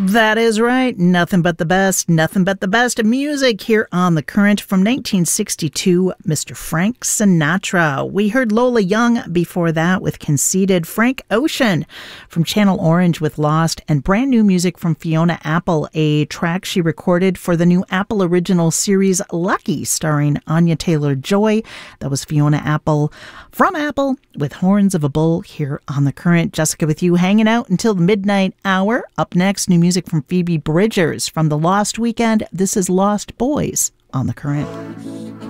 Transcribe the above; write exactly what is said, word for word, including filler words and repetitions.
That is right. Nothing but the best. Nothing but the best music here on The Current from nineteen sixty-two, Mister Frank Sinatra. We heard Lola Young before that with Conceited, Frank Ocean from Channel Orange with Lost, and brand new music from Fiona Apple, a track she recorded for the new Apple original series Lucky, starring Anya Taylor-Joy. That was Fiona Apple from Apple with Horns of a Bull here on The Current. Jessica with you, hanging out until the midnight hour. Up next, new music from Phoebe Bridgers from The Lost Weekend. This is Lost Boys on The Current.